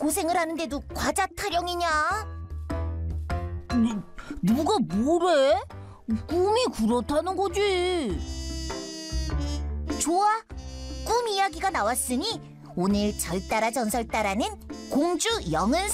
고생을 하는데도 과자 타령이냐? 누가 뭐래? 꿈이 그렇다는 거지. 좋아, 꿈 이야기가 나왔으니 오늘 절따라 전설따라는 공주 영은